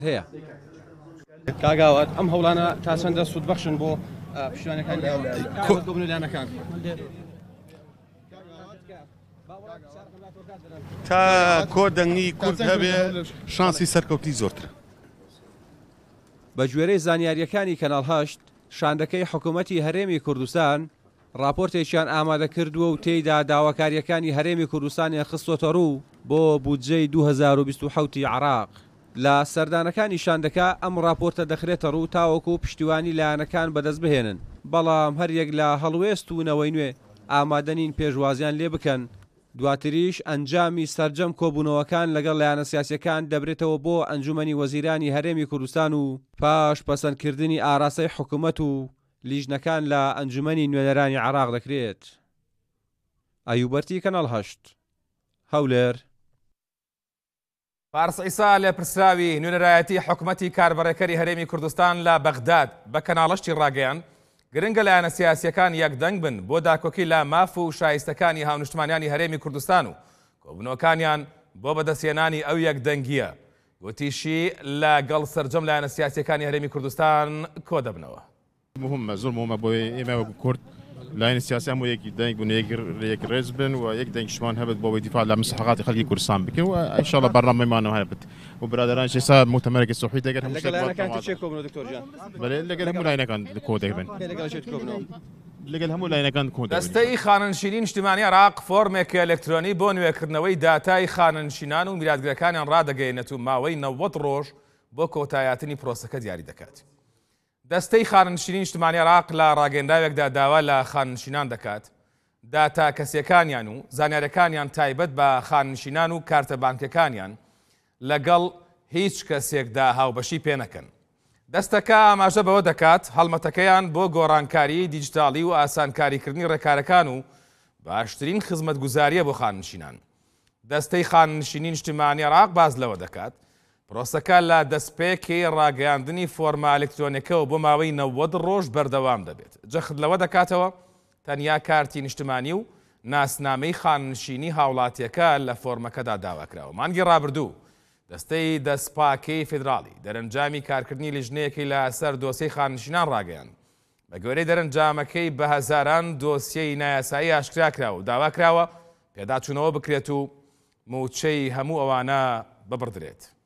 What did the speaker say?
هەیە کاگاوات ئەم هەوڵانە تا چەندە سوودبەخشن بۆ پشتیوانەکانی لایەنەکان تا کۆدەنگی کورد هەبێ شانسی سەرکەوتی زۆرترە. بە گوێرەی زانیاریەکانی کەناڵ 8 شاندەکەی حکوومەتی هەرێمی کوردستان راپۆرتێکیان ئامادە کردووە و تێیدا داواکاریەکانی هەرێمی کوردستانی خستۆتە ڕوو بۆ بودجەی 2027 عراق. لە سەردانەکانی شاندەکە ئەم راپۆرتە دەخرێتە ڕوو تاوەکو پشتیوانی لایەنەکان بەدەست بهێنن، بەڵام هەریەک لە هەڵوێستونەوەی نوێ ئامادەنین پێشوازیان لێ بکەن. دواتریش ئەنجامی سەرجەم کۆبوونەوەکان لەگەڵ لایەنە سیاسیەکان دەبرێتەوە بۆ ئەنجومەنی وەزیرانی هەرێمی کوردستان و پاش پەسەندکردنی ئاراستەی حکوومەت و لیژنەکان لە ئەنجومەنی نوێنەرانی عراق دەکرێت. ئەیوبەرتی کەناڵ 8 هەولێر. فارس عیسا لە پرسراوی نوێنەرایەتی حکوومەتی کاربڕێکەری هەرێمی کوردستان لە بەغداد بە کەناڵەشتی ڕاگەیان گرنگە لایەنە سیاسیەکان یەکدەنگ بن بۆ داکۆکی لە ماف و شایستەکانی هاونیشتمانیانی هەرێمی کوردستان و کۆبوونەوەکانیان بۆ بەدەستهێنانی ئەو یەکدەنگیە. گوتیشی لەگەڵ سەرجەم لایەنە سیاسیەکانی هەرێمی کوردستان کۆ دەبنەوە. مهمە زۆر مهمە بۆی ئێمە وەکو کورد لاین سیاسی هەموو یەکی دەنگ بوون یەک ڕێز بن و یەک دەنگشمان هەبێت بۆ دیفاع لە مستحقاتی خەڵکی کوردستان بکەن و ئینشاءالله بەرنامەمانەوە هەبێت و برادران ئێستا مؤتەمەرێکی سوحی دەگەن هەموو لەگەڵ هەموو لاینەکان کۆ دەبن لەگەڵ هەموو لاینەکان کۆ دەبن. دەستەی خاننشینی نیشتیمانی عراق فۆرمێکی ئەلکترۆنی بۆ نوێکردنەوەی داتای خاننشینان و میراثگرەکانیان ڕادەگەیەنێت و ماوەی 90 ڕۆژ بۆ کۆتاییاتنی پرۆسەکە دیاری دەکات. دەستەی خاننشینی نیشتیمانی عراق لە ڕاگەیەندراوێکدا داوا لە خاننشینان دەکات داتا کەسیەکانیان و زانیاریەکانیان تایبەت بە خاننشینان و کارتە بانکەکانیان لەگەڵ هیچ کەسێکدا هاوبەشی پێ نەکەن. دەستەکە ئاماژە بەوە دەکات هەڵمەتەکەیان بۆ گۆڕانکاری دیجیتاڵی و ئاسانکاریکردنی ڕێکارەکان و باشترین خزمەتگوزاریە بۆ خاننشینان. دەستەی خاننشینی نیشتیمانی عراق باز لەوە دەکات پرۆسەکە لە دەستپێکی ڕاگەیاندنی فۆرمە ئەلکترۆنیکەوە بۆ ماوەی 90 ڕۆژ بەردەوام دەبێت. جەخت لەوە دەکاتەوە تەنیا کارتی نیشتیمانی و ناسنامەی خاننشینی هاوڵاتیەکە لە فۆرمەکەدا داواکراوە. مانگی ڕابردوو دەستەی دەستپاکەی فیدراڵی دەرەنجامی کارکردنی لیژنەیەکی لە سەر دۆسیەی خاننشینان ڕاگەیان. بە گوێرەی دەرەنجامەکەی بە هەزاران دۆسیەی نایاسایی ئاشکرا کراوە و داواکراوە پێداچوونەوە بکرێت و موچەی هەموو ئەوانە ببڕدرێت.